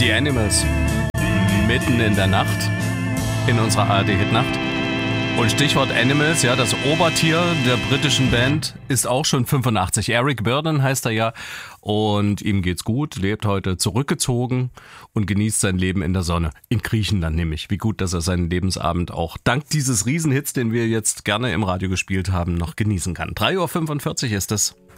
Die Animals. Mitten in der Nacht. In unserer ARD-Hitnacht. Und Stichwort Animals, ja, das Obertier der britischen Band ist auch schon 85. Eric Burdon heißt er ja. Und ihm geht's gut, lebt heute zurückgezogen und genießt sein Leben in der Sonne. In Griechenland nämlich. Wie gut, dass er seinen Lebensabend auch dank dieses Riesenhits, den wir jetzt gerne im Radio gespielt haben, noch genießen kann. 3.45 Uhr ist es.